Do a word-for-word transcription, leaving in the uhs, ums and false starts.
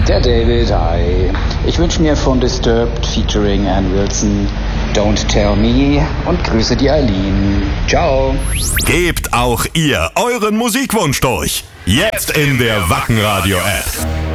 Der David, hi. Ich wünsche mir von Disturbed featuring Ann Wilson Don't Tell Me und grüße die Eileen. Ciao. Gebt auch ihr euren Musikwunsch durch. Jetzt in der Wacken Radio App.